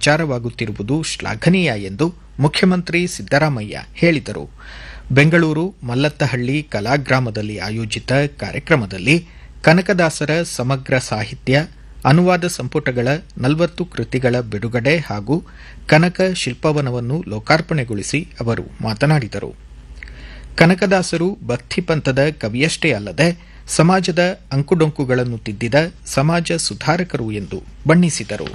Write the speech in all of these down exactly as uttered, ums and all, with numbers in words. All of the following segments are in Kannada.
ಪ್ರಚಾರವಾಗುತ್ತಿರುವುದು ಶ್ಲಾಘನೀಯ ಎಂದು ಮುಖ್ಯಮಂತ್ರಿ ಸಿದ್ದರಾಮಯ್ಯ ಹೇಳಿದರು. ಬೆಂಗಳೂರು ಮಲ್ಲತ್ತಹಳ್ಳಿ ಕಲಾಗ್ರಾಮದಲ್ಲಿ ಆಯೋಜಿತ ಕಾರ್ಯಕ್ರಮದಲ್ಲಿ ಕನಕದಾಸರ ಸಮಗ್ರ ಸಾಹಿತ್ಯ ಅನುವಾದ ಸಂಪುಟಗಳ ನಲವತ್ತು ಕೃತಿಗಳ ಬಿಡುಗಡೆ ಹಾಗೂ ಕನಕ ಶಿಲ್ಪವನವನ್ನು ಲೋಕಾರ್ಪಣೆಗೊಳಿಸಿ ಅವರು ಮಾತನಾಡಿದರು. ಕನಕದಾಸರು ಭಕ್ತಿಪಂಥದ ಕವಿಯಷ್ಟೇ ಅಲ್ಲದೆ ಸಮಾಜದ ಅಂಕುಡೊಂಕುಗಳನ್ನು ತಿದ್ದಿದ ಸಮಾಜ ಸುಧಾರಕರು ಎಂದು ಬಣ್ಣಿಸಿದರು.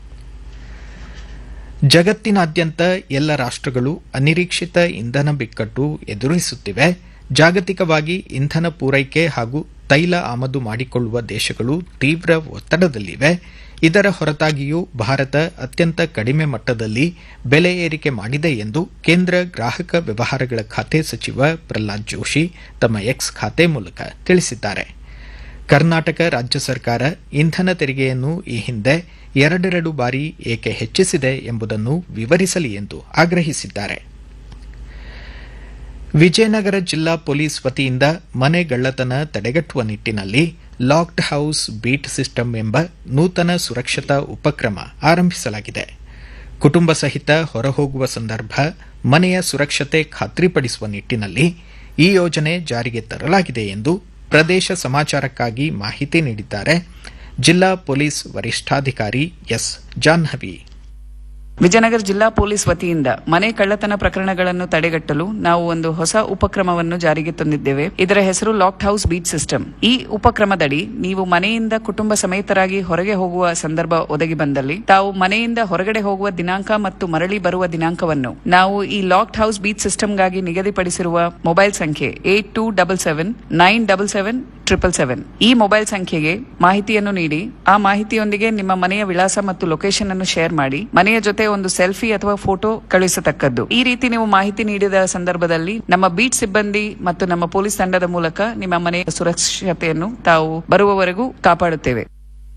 ಜಗತ್ತಿನಾದ್ಯಂತ ಎಲ್ಲ ರಾಷ್ಟಗಳು ಅನಿರೀಕ್ಷಿತ ಇಂಧನ ಬಿಕ್ಕಟ್ಟು ಎದುರಿಸುತ್ತಿವೆ. ಜಾಗತಿಕವಾಗಿ ಇಂಧನ ಪೂರೈಕೆ ಹಾಗೂ ತೈಲ ಆಮದು ಮಾಡಿಕೊಳ್ಳುವ ದೇಶಗಳು ತೀವ್ರ ಒತ್ತಡದಲ್ಲಿವೆ. ಇದರ ಹೊರತಾಗಿಯೂ ಭಾರತ ಅತ್ಯಂತ ಕಡಿಮೆ ಮಟ್ಟದಲ್ಲಿ ಬೆಲೆ ಏರಿಕೆ ಮಾಡಿದೆ ಎಂದು ಕೇಂದ್ರ ಗ್ರಾಹಕ ವ್ಯವಹಾರಗಳ ಖಾತೆ ಸಚಿವ ಪ್ರಹ್ಲಾದ್ ಜೋಶಿ ತಮ್ಮ ಎಕ್ಸ್ ಖಾತೆ ಮೂಲಕ ತಿಳಿಸಿದ್ದಾರೆ. ಕರ್ನಾಟಕ ರಾಜ್ಯ ಸರ್ಕಾರ ಇಂಧನ ತೆರಿಗೆಯನ್ನು ಈ ಹಿಂದೆ ಎರಡೆರಡು ಬಾರಿ ಏಕೆ ಹೆಚ್ಚಿಸಿದೆ ಎಂಬುದನ್ನು ವಿವರಿಸಲಿ ಎಂದು ಆಗ್ರಹಿಸಿದ್ದಾರೆ. ವಿಜಯನಗರ ಜಿಲ್ಲಾ ಪೊಲೀಸ್ ವತಿಯಿಂದ ಮನೆಗಳ್ಳತನ ತಡೆಗಟ್ಟುವ ನಿಟ್ಟಿನಲ್ಲಿ ಲಾಕ್ಡ್ ಹೌಸ್ ಬೀಟ್ ಸಿಸ್ಟಮ್ ಎಂಬ ನೂತನ ಸುರಕ್ಷತಾ ಉಪಕ್ರಮ ಆರಂಭಿಸಲಾಗಿದೆ. ಕುಟುಂಬ ಸಹಿತ ಹೊರಹೋಗುವ ಸಂದರ್ಭ ಮನೆಯ ಸುರಕ್ಷತೆ ಖಾತ್ರಿಪಡಿಸುವ ನಿಟ್ಟಿನಲ್ಲಿ ಈ ಯೋಜನೆ ಜಾರಿಗೆ ತರಲಾಗಿದೆ ಎಂದು ಪ್ರದೇಶ ಸಮಾಚಾರಕ್ಕಾಗಿ ಮಾಹಿತಿ ನೀಡಿದ್ದಾರೆ ಜಿಲ್ಲಾ ಪೊಲೀಸ್ ವರಿಷ್ಠಾಧಿಕಾರಿ ಎಸ್ ಜಾಹ್ನವಿ. ವಿಜಯನಗರ ಜಿಲ್ಲಾ ಪೊಲೀಸ್ ವತಿಯಿಂದ ಮನೆ ಕಳ್ಳತನ ಪ್ರಕರಣಗಳನ್ನು ತಡೆಗಟ್ಟಲು ನಾವು ಒಂದು ಹೊಸ ಉಪಕ್ರಮವನ್ನು ಜಾರಿಗೆ ತಂದಿದ್ದೇವೆ. ಇದರ ಹೆಸರು ಲಾಕ್ಡ್ ಹೌಸ್ ಬೀಟ್ ಸಿಸ್ಟಮ್. ಈ ಉಪಕ್ರಮದಡಿ ನೀವು ಮನೆಯಿಂದ ಕುಟುಂಬ ಸಮೇತರಾಗಿ ಹೊರಗೆ ಹೋಗುವ ಸಂದರ್ಭ ಒದಗಿ ಬಂದಲ್ಲಿ ತಾವು ಮನೆಯಿಂದ ಹೊರಗಡೆ ಹೋಗುವ ದಿನಾಂಕ ಮತ್ತು ಮರಳಿ ಬರುವ ದಿನಾಂಕವನ್ನು ನಾವು ಈ ಲಾಕ್ಡ್ ಹೌಸ್ ಬೀಟ್ ಸಿಸ್ಟಮ್ಗಾಗಿ ನಿಗದಿಪಡಿಸಿರುವ ಮೊಬೈಲ್ ಸಂಖ್ಯೆ eight two double seven nine double seven triple seven ಈ ಮೊಬೈಲ್ ಸಂಖ್ಯೆಗೆ ಮಾಹಿತಿಯನ್ನು ನೀಡಿ ಆ ಮಾಹಿತಿಯೊಂದಿಗೆ ನಿಮ್ಮ ಮನೆಯ ವಿಳಾಸ ಮತ್ತು ಲೊಕೇಶನ್ ಅನ್ನು ಶೇರ್ ಮಾಡಿ ಮನೆಯ ಜೊತೆ ಒಂದು ಸೆಲ್ಫಿ ಅಥವಾ ಫೋಟೋ ಕಳುಹಿಸತಕ್ಕದ್ದು. ಈ ರೀತಿ ನೀವು ಮಾಹಿತಿ ನೀಡಿದ ಸಂದರ್ಭದಲ್ಲಿ ನಮ್ಮ ಬೀಟ್ ಸಿಬ್ಬಂದಿ ಮತ್ತು ನಮ್ಮ ಪೊಲೀಸ್ ತಂಡದ ಮೂಲಕ ನಿಮ್ಮ ಮನೆಯ ಸುರಕ್ಷತೆಯನ್ನು ತಾವು ಬರುವವರೆಗೂ ಕಾಪಾಡುತ್ತೇವೆ.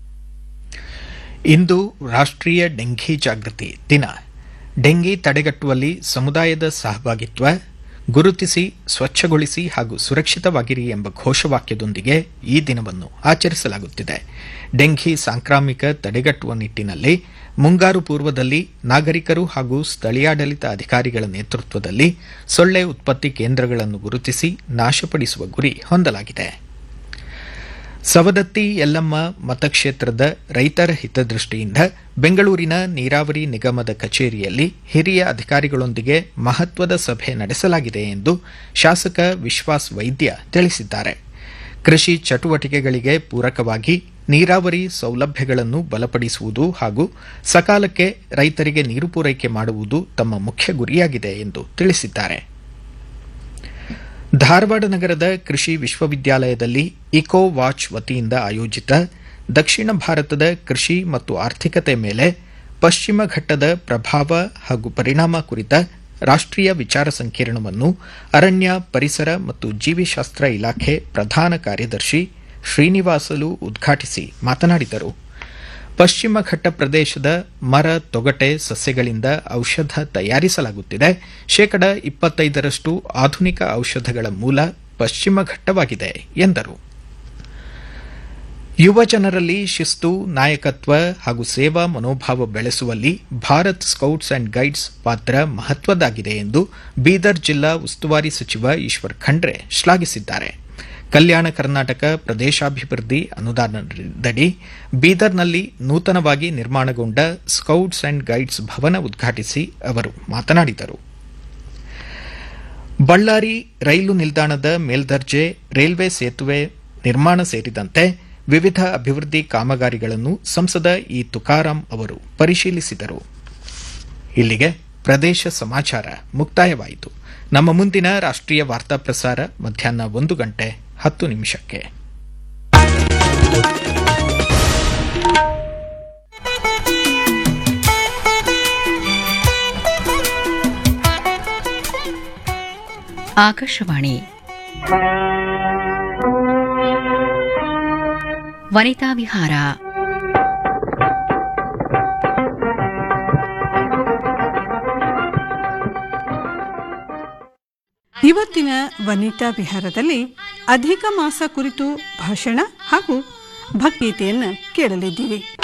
ಇಂದು ರಾಷ್ಟ್ರೀಯ ಡೆಂಘಿ ಜಾಗೃತಿ ದಿನ. ಡೆಂಗಿ ತಡೆಗಟ್ಟುವಲ್ಲಿ ಸಮುದಾಯದ ಸಹಭಾಗಿತ್ವ ಗುರುತಿಸಿ ಸ್ವಚ್ಛಗೊಳಿಸಿ ಹಾಗೂ ಸುರಕ್ಷಿತವಾಗಿರಿ ಎಂಬ ಘೋಷವಾಕ್ಯದೊಂದಿಗೆ ಈ ದಿನವನ್ನು ಆಚರಿಸಲಾಗುತ್ತಿದೆ. ಡೆಂಘಿ ಸಾಂಕ್ರಾಮಿಕ ತಡೆಗಟ್ಟುವ ನಿಟ್ಟಿನಲ್ಲಿ ಮುಂಗಾರು ಪೂರ್ವದಲ್ಲಿ ನಾಗರಿಕರು ಹಾಗೂ ಸ್ಥಳೀಯಾಡಳಿತ ಅಧಿಕಾರಿಗಳ ನೇತೃತ್ವದಲ್ಲಿ ಸೊಳ್ಳೆ ಉತ್ಪತ್ತಿ ಕೇಂದ್ರಗಳನ್ನು ಗುರುತಿಸಿ ನಾಶಪಡಿಸುವ ಗುರಿ ಹೊಂದಲಾಗಿದೆ. ಸವದತ್ತಿ ಯಲ್ಲಮ್ಮ ಮತಕ್ಷೇತ್ರದ ರೈತರ ಹಿತದೃಷ್ಟಿಯಿಂದ ಬೆಂಗಳೂರಿನ ನೀರಾವರಿ ನಿಗಮದ ಕಚೇರಿಯಲ್ಲಿ ಹಿರಿಯ ಅಧಿಕಾರಿಗಳೊಂದಿಗೆ ಮಹತ್ವದ ಸಭೆ ನಡೆಸಲಾಗಿದೆ ಎಂದು ಶಾಸಕ ವಿಶ್ವಾಸ್ ವೈದ್ಯ ತಿಳಿಸಿದ್ದಾರೆ. ಕೃಷಿ ಚಟುವಟಿಕೆಗಳಿಗೆ ಪೂರಕವಾಗಿ ನೀರಾವರಿ ಸೌಲಭ್ಯಗಳನ್ನು ಬಲಪಡಿಸುವುದು ಹಾಗೂ ಸಕಾಲಕ್ಕೆ ರೈತರಿಗೆ ನೀರು ಪೂರೈಕೆ ಮಾಡುವುದು ತಮ್ಮ ಮುಖ್ಯ ಗುರಿಯಾಗಿದೆ ಎಂದು ತಿಳಿಸಿದ್ದಾರೆ. ಧಾರವಾಡ ನಗರದ ಕೃಷಿ ವಿಶ್ವವಿದ್ಯಾಲಯದಲ್ಲಿ ಇಕೋ ವಾಚ್ ವತಿಯಿಂದ ಆಯೋಜಿತ ದಕ್ಷಿಣ ಭಾರತದ ಕೃಷಿ ಮತ್ತು ಆರ್ಥಿಕತೆ ಮೇಲೆ ಪಶ್ಚಿಮ ಘಟ್ಟದ ಪ್ರಭಾವ ಹಾಗೂ ಪರಿಣಾಮ ಕುರಿತ ರಾಷ್ಟ್ರೀಯ ವಿಚಾರ ಸಂಕಿರಣವನ್ನು ಅರಣ್ಯ ಪರಿಸರ ಮತ್ತು ಜೀವಿಶಾಸ್ತ್ರ ಇಲಾಖೆ ಪ್ರಧಾನ ಕಾರ್ಯದರ್ಶಿ ಶ್ರೀನಿವಾಸಲು ಉದ್ಘಾಟಿಸಿ ಮಾತನಾಡಿದರು. ಪಶ್ಚಿಮ ಘಟ್ಟ ಪ್ರದೇಶದ ಮರ ತೊಗಟೆ ಸಸ್ಯಗಳಿಂದ ಔಷಧ ತಯಾರಿಸಲಾಗುತ್ತಿದೆ. ಶೇಕಡ ಇಪ್ಪತ್ತೈದರಷ್ಟು ಆಧುನಿಕ ಔಷಧಗಳ ಮೂಲ ಪಶ್ಚಿಮ ಘಟ್ಟವಾಗಿದೆ ಎಂದರು. ಯುವ ಜನರಲ್ಲಿ ಶಿಸ್ತು, ನಾಯಕತ್ವ ಹಾಗೂ ಸೇವಾ ಮನೋಭಾವ ಬೆಳೆಸುವಲ್ಲಿ ಭಾರತ್ ಸ್ಕೌಟ್ಸ್ ಅಂಡ್ ಗೈಡ್ಸ್ ಪಾತ್ರ ಮಹತ್ವದ್ದಾಗಿದೆ ಎಂದು ಬೀದರ್ ಜಿಲ್ಲಾ ಉಸ್ತುವಾರಿ ಸಚಿವ ಈಶ್ವರ್ ಖಂಡ್ರೆ ಶ್ಲಾಘಿಸಿದ್ದಾರೆ. ಕಲ್ಯಾಣ ಕರ್ನಾಟಕ ಪ್ರದೇಶಾಭಿವೃದ್ಧಿ ಅನುದಾನದಡಿ ಬೀದರ್ನಲ್ಲಿ ನೂತನವಾಗಿ ನಿರ್ಮಾಣಗೊಂಡ ಸ್ಕೌಟ್ಸ್ ಅಂಡ್ ಗೈಡ್ಸ್ ಭವನ ಉದ್ಘಾಟಿಸಿ ಅವರು ಮಾತನಾಡಿದರು. ಬಳ್ಳಾರಿ ರೈಲು ನಿಲ್ದಾಣದ ಮೇಲ್ದರ್ಜೆ ರೈಲ್ವೆ ಸೇತುವೆ ನಿರ್ಮಾಣ ಸೇರಿದಂತೆ ವಿವಿಧ ಅಭಿವೃದ್ಧಿ ಕಾಮಗಾರಿಗಳನ್ನು ಸಂಸದ ಇ ತುಕಾರಾಂ ಅವರು ಪರಿಶೀಲಿಸಿದರು. ಇಲ್ಲಿಗೆ ಪ್ರದೇಶ ಸಮಾಚಾರ ಮುಕ್ತಾಯವಾಯಿತು. ನಮ್ಮ ಮುಂದಿನ ರಾಷ್ಟ್ರೀಯ ವಾರ್ತಾ ಪ್ರಸಾರ ಮಧ್ಯಾಹ್ನ ಒಂದು ಗಂಟೆ ಹತ್ತು ನಿಮಿಷಕ್ಕೆ. ಆಕಾಶವಾಣಿ ವನಿತಾ ವಿಹಾರ. ಇವತ್ತಿನ ವನಿತಾ ವಿಹಾರದಲ್ಲಿ ಅಧಿಕ ಮಾಸ ಕುರಿತು ಭಾಷಣ ಹಾಗೂ ಭಕ್ತಿಗೀತೆಯನ್ನು ಕೇಳಲಿದ್ದೀರಿ.